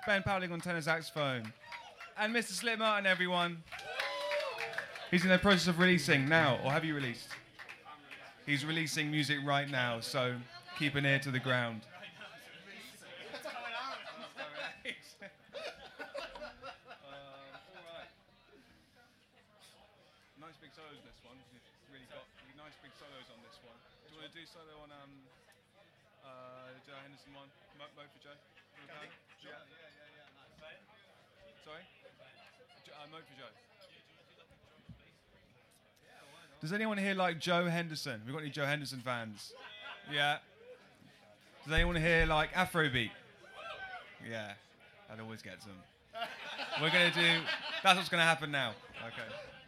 Ben Powling on tenor saxophone. And Mr. Slip Martin, everyone. He's in the process of releasing now, or have you released? He's releasing music right now, so keep an ear to the ground. Nice big solos in this one. You've really got nice big solos on this one. Do you want to do solo on Joe Henderson one? Mo for Joe? Yeah. Sorry? Mo for Joe. Does anyone here like Joe Henderson? We've got any Joe Henderson fans? Yeah. Does anyone here like Afrobeat? Yeah. That always gets them. We're going to do... That's what's going to happen now. Okay.